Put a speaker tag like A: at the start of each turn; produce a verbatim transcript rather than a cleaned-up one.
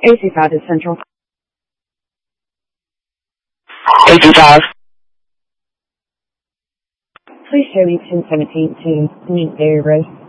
A: eighty-five is Central.
B: eighty-five.
A: Please show me ten seventeen to Newberry Road.